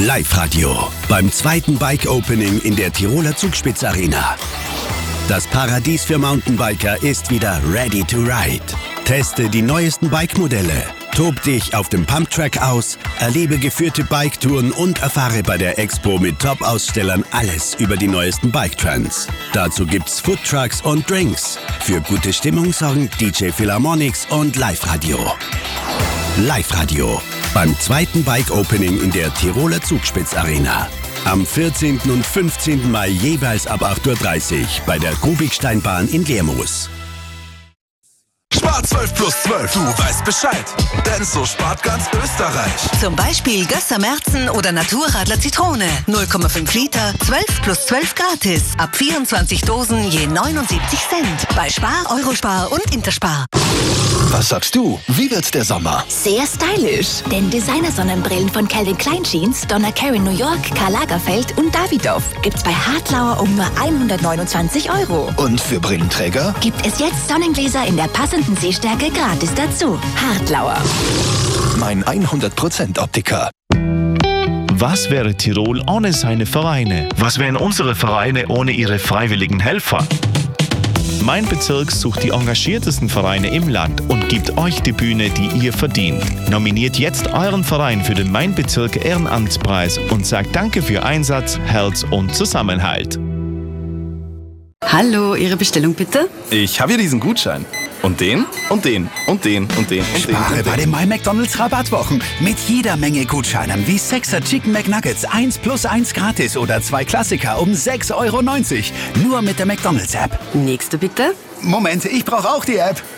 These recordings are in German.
Live-Radio beim zweiten Bike-Opening in der Tiroler Zugspitz-Arena. Das Paradies für Mountainbiker ist wieder ready to ride. Teste die neuesten Bike-Modelle, tob dich auf dem Pumptrack aus, erlebe geführte Biketouren und erfahre bei der Expo mit Top-Ausstellern alles über die neuesten Bike-Trends. Dazu gibt's Foodtrucks und Drinks. Für gute Stimmung sorgen DJ Philharmonics und Live-Radio. Live-Radio beim zweiten Bike-Opening in der Tiroler Zugspitz-Arena. Am 14. und 15. Mai jeweils ab 8.30 Uhr bei der Kubiksteinbahn in Lermoos. Spar 12 plus 12, du weißt Bescheid. Denn so spart ganz Österreich. Zum Beispiel Gösser Märzen oder Naturradler Zitrone. 0,5 Liter, 12 plus 12 gratis. Ab 24 Dosen je 79 Cent. Bei Spar, Eurospar und Interspar. Was sagst du? Wie wird der Sommer? Sehr stylisch. Denn Designer-Sonnenbrillen von Calvin Klein Jeans, Donna Karan New York, Karl Lagerfeld und Davidoff gibt's bei Hartlauer um nur 129 €. Und für Brillenträger? Gibt es jetzt Sonnengläser in der passenden Sehstärke gratis dazu. Hartlauer. Mein 100% Optiker. Was wäre Tirol ohne seine Vereine? Was wären unsere Vereine ohne ihre freiwilligen Helfer? Mein Bezirk sucht die engagiertesten Vereine im Land und gibt euch die Bühne, die ihr verdient. Nominiert jetzt euren Verein für den Mein Bezirk Ehrenamtspreis und sagt Danke für Einsatz, Herz und Zusammenhalt. Hallo, Ihre Bestellung bitte? Ich habe hier diesen Gutschein. Und den, und den, und den, und den, und Spare den. bei den My McDonald's Rabattwochen mit jeder Menge Gutscheinen wie 6er Chicken McNuggets 1 plus 1 gratis oder 2 Klassiker um 6,90 €. Nur mit der McDonald's App. Nächste bitte. Moment, ich brauche auch die App.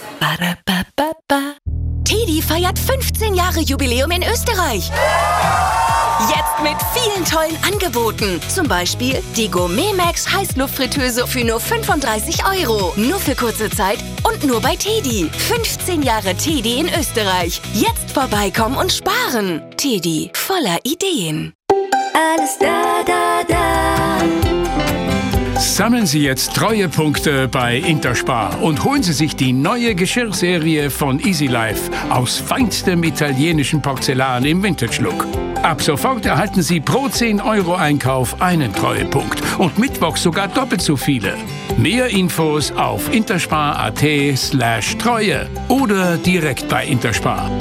Tedi feiert 15 Jahre Jubiläum in Österreich. Jetzt mit vielen tollen Angeboten. Zum Beispiel die Gourmet Max Heißluftfritteuse für nur 35 €. Nur für kurze Zeit und nur bei Tedi. 15 Jahre Tedi in Österreich. Jetzt vorbeikommen und sparen. Tedi, voller Ideen. Alles da. Sammeln Sie jetzt Treuepunkte bei Interspar und holen Sie sich die neue Geschirrserie von Easy Life aus feinstem italienischen Porzellan im Vintage-Look. Ab sofort erhalten Sie pro 10 € Einkauf einen Treuepunkt und mittwochs sogar doppelt so viele. Mehr Infos auf interspar.at/Treue oder direkt bei Interspar.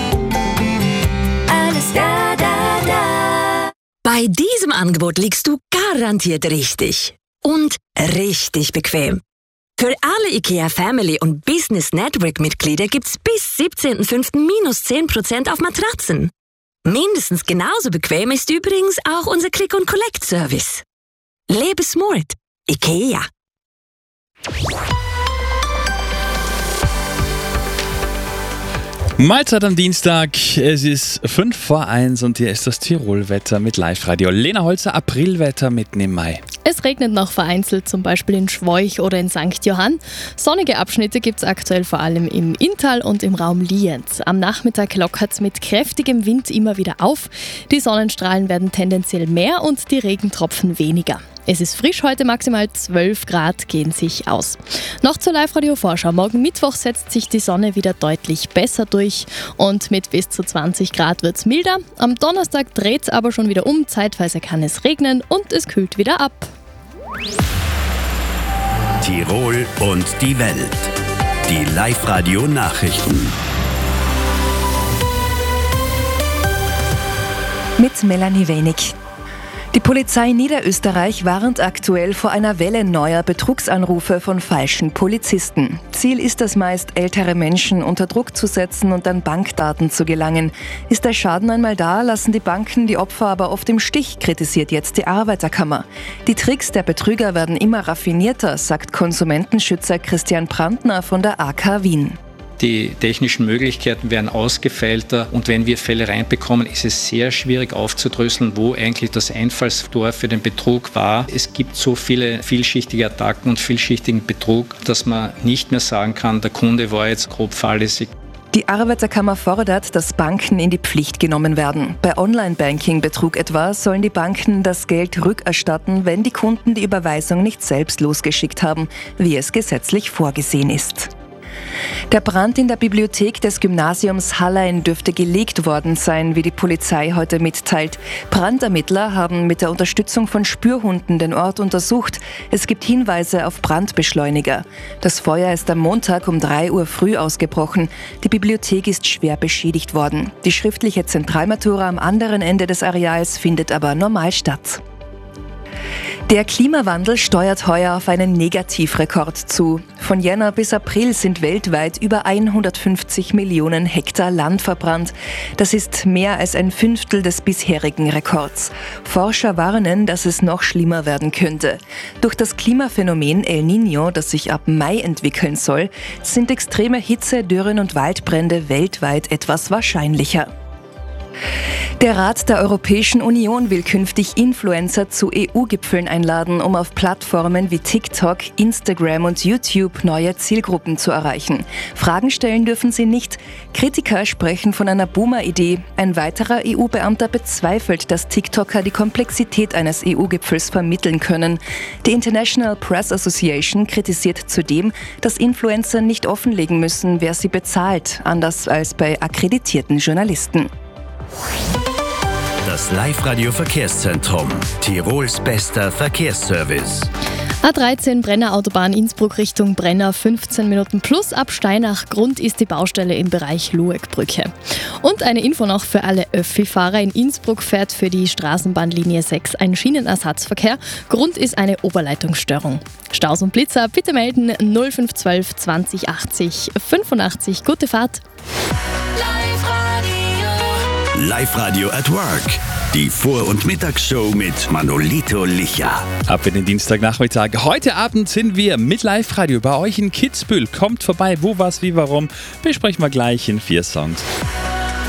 Alles da. Bei diesem Angebot liegst du garantiert richtig. Und richtig bequem. Für alle IKEA Family und Business Network Mitglieder gibt's bis 17.05. minus 10% auf Matratzen. Mindestens genauso bequem ist übrigens auch unser Click-and-Collect-Service. Lebe smart. IKEA. Mahlzeit am Dienstag, es ist 5:05 und hier ist das Tirolwetter mit Live-Radio. Lena Holzer, Aprilwetter mitten im Mai. Es regnet noch vereinzelt, zum Beispiel in Schwoich oder in St. Johann. Sonnige Abschnitte gibt es aktuell vor allem im Inntal und im Raum Lienz. Am Nachmittag lockert es mit kräftigem Wind immer wieder auf. Die Sonnenstrahlen werden tendenziell mehr und die Regentropfen weniger. Es ist frisch, heute maximal 12 Grad gehen sich aus. Noch zur Live-Radio-Vorschau. Morgen Mittwoch setzt sich die Sonne wieder deutlich besser durch und mit bis zu 20 Grad wird es milder. Am Donnerstag dreht es aber schon wieder um, zeitweise kann es regnen und es kühlt wieder ab. Tirol und die Welt. Die Live-Radio-Nachrichten. Mit Melanie Wenig. Die Polizei Niederösterreich warnt aktuell vor einer Welle neuer Betrugsanrufe von falschen Polizisten. Ziel ist es meist, ältere Menschen unter Druck zu setzen und an Bankdaten zu gelangen. Ist der Schaden einmal da, lassen die Banken die Opfer aber oft im Stich, kritisiert jetzt die Arbeiterkammer. Die Tricks der Betrüger werden immer raffinierter, sagt Konsumentenschützer Christian Brandner von der AK Wien. Die technischen Möglichkeiten werden ausgefeilter und wenn wir Fälle reinbekommen, ist es sehr schwierig aufzudröseln, wo eigentlich das Einfallstor für den Betrug war. Es gibt so viele vielschichtige Attacken und vielschichtigen Betrug, dass man nicht mehr sagen kann, der Kunde war jetzt grob fahrlässig. Die Arbeiterkammer fordert, dass Banken in die Pflicht genommen werden. Bei Online-Banking-Betrug etwa sollen die Banken das Geld rückerstatten, wenn die Kunden die Überweisung nicht selbst losgeschickt haben, wie es gesetzlich vorgesehen ist. Der Brand in der Bibliothek des Gymnasiums Hallein dürfte gelegt worden sein, wie die Polizei heute mitteilt. Brandermittler haben mit der Unterstützung von Spürhunden den Ort untersucht. Es gibt Hinweise auf Brandbeschleuniger. Das Feuer ist am Montag um 3 Uhr früh ausgebrochen. Die Bibliothek ist schwer beschädigt worden. Die schriftliche Zentralmatura am anderen Ende des Areals findet aber normal statt. Der Klimawandel steuert heuer auf einen Negativrekord zu. Von Jänner bis April sind weltweit über 150 Millionen Hektar Land verbrannt. Das ist mehr als ein Fünftel des bisherigen Rekords. Forscher warnen, dass es noch schlimmer werden könnte. Durch das Klimaphänomen El Niño, das sich ab Mai entwickeln soll, sind extreme Hitze, Dürren und Waldbrände weltweit etwas wahrscheinlicher. Der Rat der Europäischen Union will künftig Influencer zu EU-Gipfeln einladen, um auf Plattformen wie TikTok, Instagram und YouTube neue Zielgruppen zu erreichen. Fragen stellen dürfen sie nicht. Kritiker sprechen von einer Boomer-Idee. Ein weiterer EU-Beamter bezweifelt, dass TikToker die Komplexität eines EU-Gipfels vermitteln können. Die International Press Association kritisiert zudem, dass Influencer nicht offenlegen müssen, wer sie bezahlt, anders als bei akkreditierten Journalisten. Das Live-Radio-Verkehrszentrum. Tirols bester Verkehrsservice. A13 Brenner Autobahn Innsbruck Richtung Brenner, 15 Minuten plus. Ab Steinach Grund ist die Baustelle im Bereich Luegbrücke. Und eine Info noch für alle Öffi-Fahrer. In Innsbruck fährt für die Straßenbahnlinie 6 ein Schienenersatzverkehr. Grund ist eine Oberleitungsstörung. Staus und Blitzer bitte melden 0512 20 80 85. Gute Fahrt. Live-Radio at Work. Die Vor- und Mittagsshow mit Manolito Licha. Ab in den Dienstagnachmittag. Heute Abend sind wir mit Live-Radio bei euch in Kitzbühel. Kommt vorbei, wo, was, wie, warum. Besprechen wir gleich in 4 Songs.